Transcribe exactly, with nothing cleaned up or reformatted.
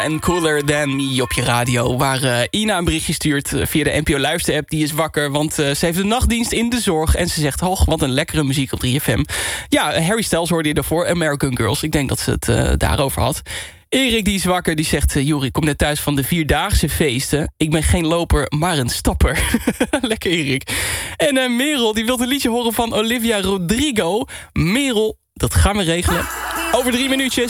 En Cooler Than Me op je radio. Waar uh, Ina een berichtje stuurt uh, via de N P O Luister-app. Die is wakker, want uh, ze heeft een nachtdienst in de zorg. En ze zegt, hoch, wat een lekkere muziek op drie F M. Ja, Harry Styles hoorde je daarvoor. American Girls. Ik denk dat ze het uh, daarover had. Erik die is wakker, die zegt... Uh, Joeri, ik kom net thuis van de Vierdaagse feesten. Ik ben geen loper, maar een stapper. Lekker, Erik. En uh, Merel, die wil een liedje horen van Olivia Rodrigo. Merel, dat gaan we regelen. Over drie minuutjes.